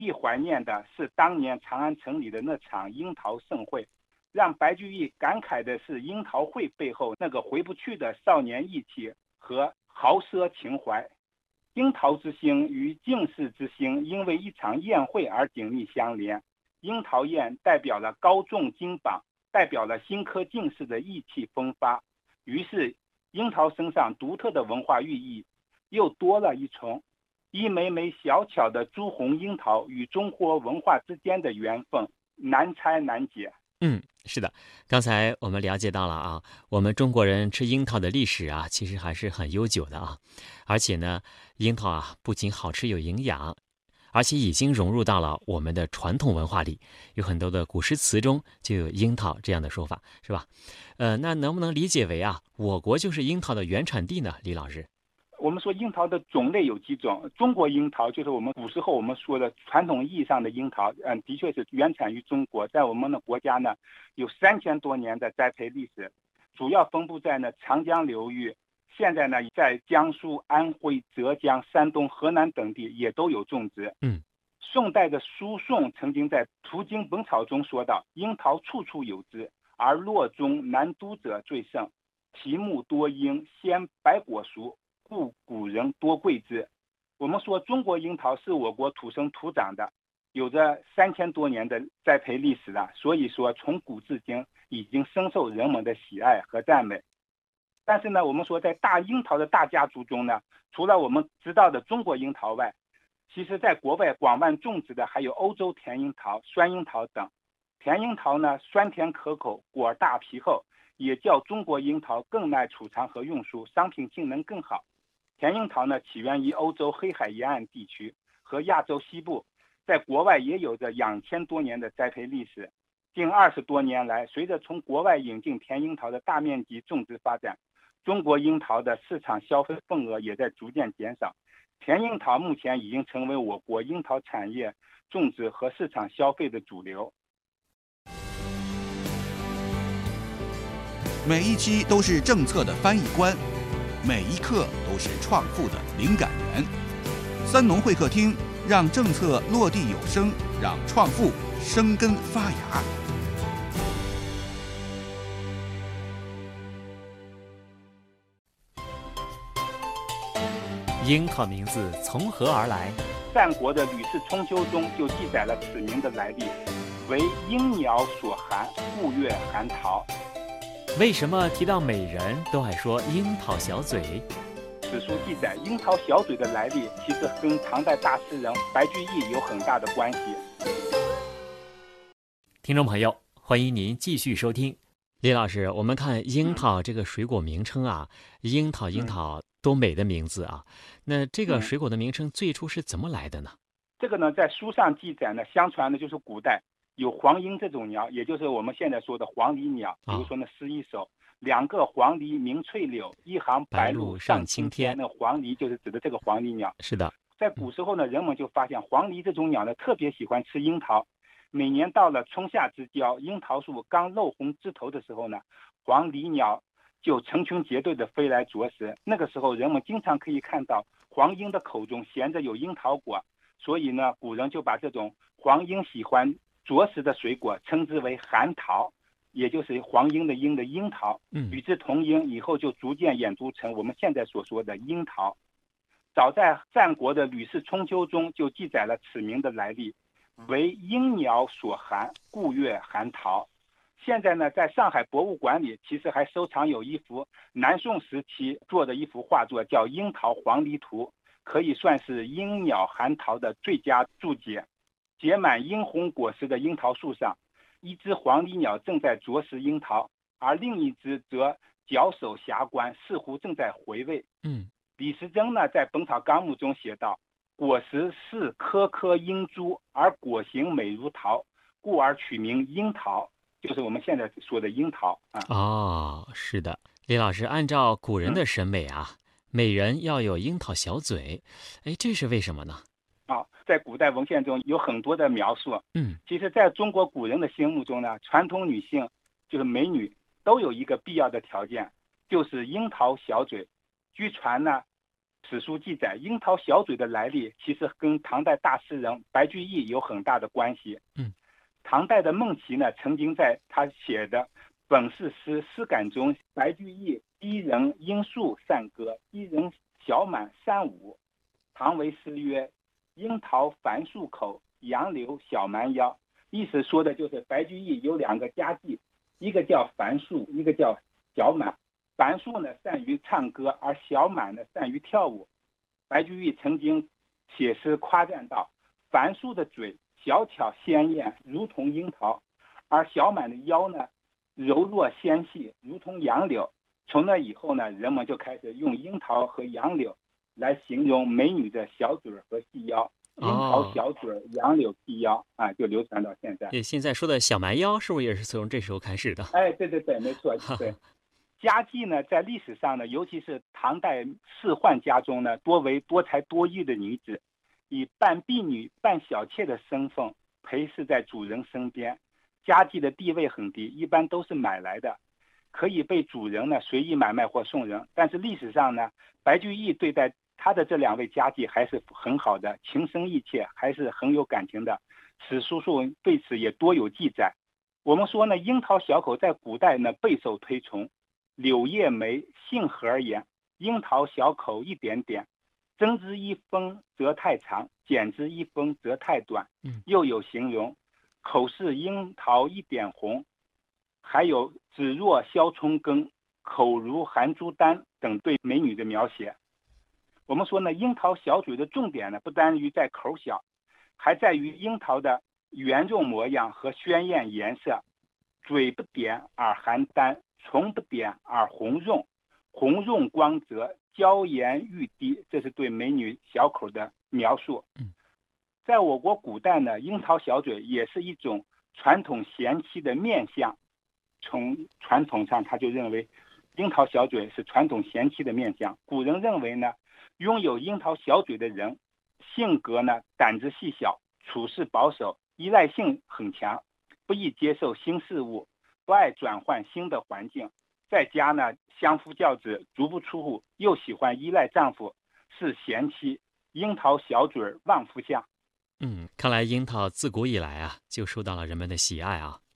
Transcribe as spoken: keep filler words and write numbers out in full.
亦怀念的是当年长安城里的那场樱桃盛会。让白居易感慨的是樱桃会背后那个回不去的少年义气和豪奢情怀。樱桃之星与进士之星因为一场宴会而紧密相连。樱桃宴代表了高中金榜，代表了新科进士的意气风发。于是樱桃身上独特的文化寓意又多了一重。一枚枚小巧的朱红樱桃与中国文化之间的缘分难拆难解。 嗯，是的，刚才我们了解到了啊，我们中国人吃樱桃的历史啊，其实还是很悠久的啊。而且呢，樱桃啊不仅好吃有营养，而且已经融入到了我们的传统文化里，有很多的古诗词中就有樱桃这样的说法，是吧？呃，那能不能理解为啊，我国就是樱桃的原产地呢？李老师？ 我们说樱桃的种类有几种，中国樱桃就是我们古时候我们说的传统意义上的樱桃，嗯，的确是原产于中国，在我们的国家呢有三千多年的栽培历史，主要分布在呢长江流域，现在呢在江苏、安徽、浙江、山东、河南等地也都有种植。 嗯， 宋代的苏颂曾经在《途经本草》中说道：“樱桃处处有之，而洛中南都者最盛，其木多樱，鲜白果熟。”故古人多贵之。我们说中国樱桃是我国土生土长的，有着三千多年的栽培历史了，所以说从古至今已经深受人们的喜爱和赞美。但是呢，我们说在大樱桃的大家族中呢，除了我们知道的中国樱桃外，其实在国外广泛种植的还有欧洲甜樱桃、酸樱桃等。甜樱桃呢，酸甜可口，果大皮厚，也较中国樱桃更耐储藏和运输，商品性能更好。甜樱桃呢，起源于欧洲黑海沿岸地区和亚洲西部，在国外也有着两千多年的栽培历史。近二十多年来，随着从国外引进甜樱桃的大面积种植发展，中国樱桃的市场消费份额也在逐渐减少。甜樱桃目前已经成为我国樱桃产业种植和市场消费的主流。 每一期都是政策的翻译官，每一刻都是创富的灵感源。三农会客厅，让政策落地有声，让创富生根发芽。 樱桃名字从何而来？ 战国的《吕氏春秋》中就记载了此名的来历，为鹰鸟所含，故曰含桃。 为什么提到美人都爱说樱桃小嘴？ 史书记载，樱桃小嘴的来历其实跟唐代大诗人白居易有很大的关系。 听众朋友，欢迎您继续收听。李老师，我们看樱桃这个水果名称啊，樱桃樱桃多美的名字啊！那这个水果的名称最初是怎么来的呢？ 这个呢，在书上记载呢，相传的就是古代有黄莺这种鸟，也就是我们现在说的黄鹂鸟。比如说呢，诗一首：两个黄鹂鸣翠柳，一行白鹭上青天。那黄鹂就是指的这个黄鹂鸟。 是的， 在古时候呢，人们就发现黄鹂这种鸟呢，特别喜欢吃樱桃。每年到了春夏之交，樱桃树刚露红枝头的时候呢，黄鹂鸟就成群结队的飞来啄食。那个时候，人们经常可以看到黄莺的口中衔着有樱桃果，所以呢，古人就把这种黄莺喜欢啄食的水果称之为含桃，也就是黄莺的莺的樱桃。与之同音，以后就逐渐演读成我们现在所说的樱桃。早在战国的《吕氏春秋》中就记载了此名的来历，为鹰鸟所含，故曰含桃。现在呢，在上海博物馆里，其实还收藏有一幅南宋时期做的一幅画作，叫《樱桃黄鹂图》，可以算是鹰鸟含桃的最佳注解。结满樱红果实的樱桃树上，一只黄鹂鸟正在啄食樱桃，而另一只则脚手遐观，似乎正在回味。 嗯， 李时珍呢，在《本草纲目》中写道：果实是颗颗樱珠，而果形美如桃，故而取名樱桃，就是我们现在说的樱桃啊。 哦，是的，李老师，按照古人的审美啊，嗯、美人要有樱桃小嘴，哎，这是为什么呢？ 啊，在古代文献中有很多的描述。 嗯， 其实在中国古人的心目中呢，传统女性就是美女都有一个必要的条件，就是樱桃小嘴。据传呢， 史书记载，樱桃小嘴的来历其实跟唐代大诗人白居易有很大的关系。 嗯， 唐代的孟奇呢，曾经在他写的本事诗诗感中，白居易一人樱树善歌，一人小满善舞。唐为诗曰：樱桃繁树口，杨柳小蛮腰。意思说的就是白居易有两个佳妓，一个叫樊树，一个叫小满。樊树呢善于唱歌，而小满呢善于跳舞。白居易曾经写诗夸赞道：樊树的嘴小巧鲜艳，如同樱桃，而小满的腰呢柔弱纤细，如同杨柳。从那以后呢，人们就开始用樱桃和杨柳来形容美女的小嘴和细腰。樱桃小嘴、杨柳细腰啊，就流传到现在。 对，现在说的小蛮腰是不是也是从这时候开始的？ 哎，对对对，没错，对。佳妓呢，在历史上呢，尤其是唐代仕宦家中呢，多为多才多艺的女子，以半婢女、半小妾的身份陪侍在主人身边。佳妓的地位很低，一般都是买来的，可以被主人呢随意买卖或送人。但是历史上呢，白居易对待他的这两位佳妓还是很好的，情深意切，还是很有感情的。史书上对此也多有记载。我们说呢，樱桃小口在古代呢备受推崇。柳叶眉，杏核而言，樱桃小口一点点，增之一分则太长，减之一分则太短。又有形容口是樱桃一点红，还有指若削葱根，口如含珠丹等对美女的描写。我们说呢，樱桃小嘴的重点呢，不单于在口小，还在于樱桃的圆肉模样和鲜艳颜色。嘴不点而含丹，唇不点而红润，红润光泽，娇颜欲滴，这是对美女小口的描述。在我国古代呢，樱桃小嘴也是一种传统贤妻的面相。从传统上，他就认为樱桃小嘴是传统贤妻的面相。古人认为呢，拥有樱桃小嘴的人，性格呢胆子细小，处事保守，依赖性很强，不易接受新事物，不爱转换新的环境，在家呢相夫教子，足不出户，又喜欢依赖丈夫，是贤妻。樱桃小嘴旺夫相。 嗯，看来樱桃自古以来啊就受到了人们的喜爱啊。